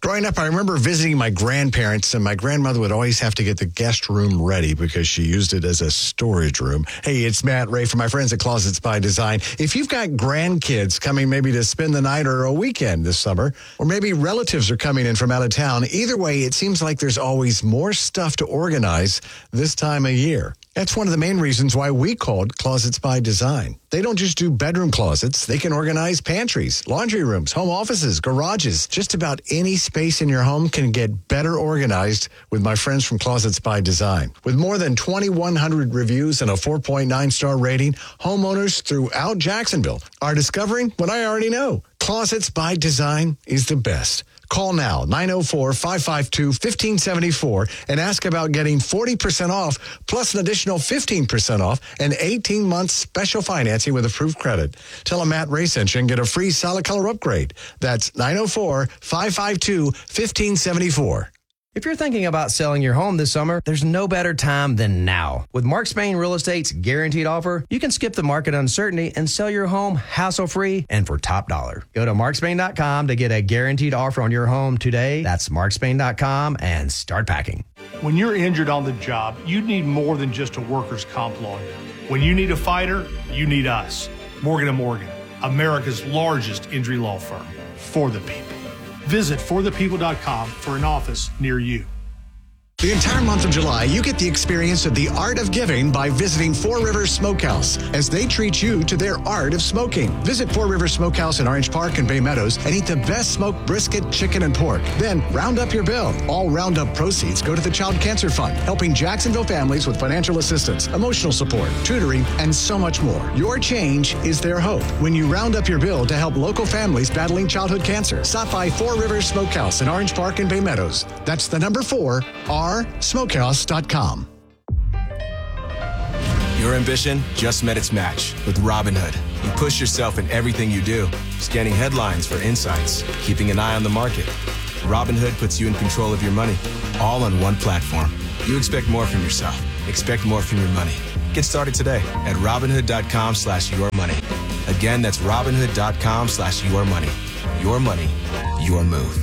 Growing up, I remember visiting my grandparents, and my grandmother would always have to get the guest room ready because she used it as a storage room. Hey, it's Matt Ray from my friends at Closets by Design. If you've got grandkids coming maybe to spend the night or a weekend this summer, or maybe relatives are coming in from out of town, either way, it seems like there's always more stuff to organize this time of year. That's one of the main reasons why we called Closets by Design. They don't just do bedroom closets. They can organize pantries, laundry rooms, home offices, garages. Just about any space in your home can get better organized with my friends from Closets by Design. With more than 2,100 reviews and a 4.9-star rating, homeowners throughout Jacksonville are discovering what I already know. Closets by Design is the best. Call now, 904-552-1574, and ask about getting 40% off, plus an additional 15% off, and 18-month special financing with approved credit. Tell them Matt Ray sent you and get a free solid color upgrade. That's 904-552-1574. If you're thinking about selling your home this summer, there's no better time than now. With Mark Spain Real Estate's guaranteed offer, you can skip the market uncertainty and sell your home hassle-free and for top dollar. Go to markspain.com to get a guaranteed offer on your home today. That's markspain.com and start packing. When you're injured on the job, you need more than just a workers' comp lawyer. When you need a fighter, you need us. Morgan & Morgan, America's largest injury law firm. For the people. Visit forthepeople.com for an office near you. The entire month of July, you get the experience of the art of giving by visiting Four Rivers Smokehouse as they treat you to their art of smoking. Visit Four Rivers Smokehouse in Orange Park and Bay Meadows and eat the best smoked brisket, chicken, and pork. Then round up your bill. All roundup proceeds go to the Child Cancer Fund, helping Jacksonville families with financial assistance, emotional support, tutoring, and so much more. Your change is their hope when you round up your bill to help local families battling childhood cancer. Stop by Four Rivers Smokehouse in Orange Park and Bay Meadows. That's the number 4, smokehouse.com. Your ambition just met its match with Robinhood. You push yourself in everything you do, scanning headlines for insights, keeping an eye on the market. Robinhood puts you in control of your money, all on one platform. You expect more from yourself. Expect more from your money. Get started today at Robinhood.com/yourmoney. Again, that's Robinhood.com/yourmoney. Your money, your move.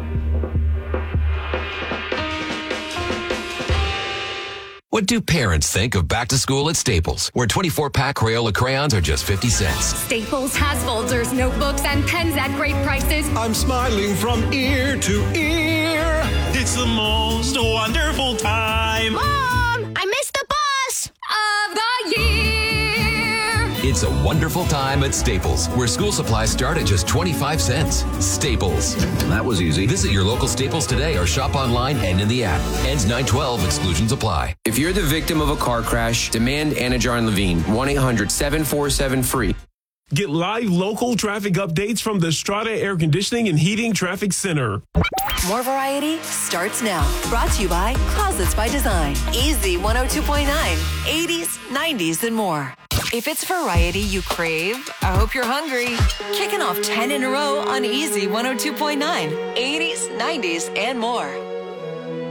What do parents think of back to school at Staples, where 24-pack Crayola crayons are just 50 cents? Staples has folders, notebooks, and pens at great prices. I'm smiling from ear to ear. It's the most wonderful time. Mom, I missed the bus of the year. It's a wonderful time at Staples, where school supplies start at just 25 cents. Staples. That was easy. Visit your local Staples today or shop online and in the app. Ends 9/12. Exclusions apply. If you're the victim of a car crash, demand Anajar Levine. 1-800-747-FREE. Get live local traffic updates from the Strata Air Conditioning and Heating Traffic Center. More variety starts now. Brought to you by Closets by Design. Easy 102.9. 80s, 90s, and more. If it's variety you crave, I hope you're hungry. Kicking off 10 in a row on Easy 102.9. 80s, 90s, and more.